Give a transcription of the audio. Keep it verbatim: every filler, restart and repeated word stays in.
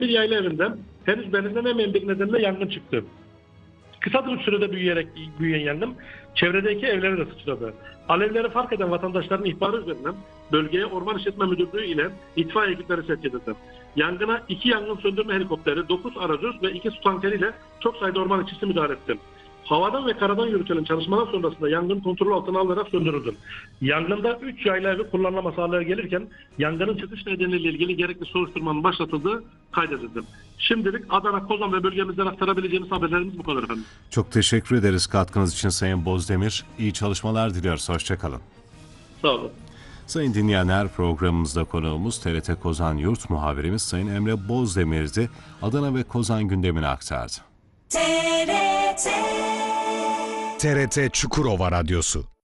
bir yayla evinde henüz belirlenemeyen bir nedenle yangın çıktı. Kısa bir sürede büyüyerek büyüyen yangın çevredeki evlere de sıçradı. Alevleri fark eden vatandaşların ihbarı üzerine bölgeye Orman İşletme Müdürlüğü ile itfaiye ekipleri sevk edildi. Yangına iki yangın söndürme helikopteri, dokuz arazöz ve iki su tankeriyle çok sayıda orman işçisi müdahale etti. Havadan ve karadan yürütülen çalışmalar sonrasında yangın kontrol altına alınarak söndürüldü. Yangında üç yayla evi kullanılamaz hale gelirken yangının çıkış nedeniyle ilgili gerekli soruşturmanın başlatıldığı kaydedildi. Şimdilik Adana, Kozan ve bölgemizden aktarabileceğimiz haberlerimiz bu kadar efendim. Çok teşekkür ederiz katkınız için Sayın Bozdemir. İyi çalışmalar diliyoruz. Hoşçakalın. Sağ olun. Sayın dinleyenler, programımızda konuğumuz T R T Kozan Yurt muhabirimiz Sayın Emre Bozdemir'di. Adana ve Kozan gündemini aktardı. T R T T R T Çukurova Radyosu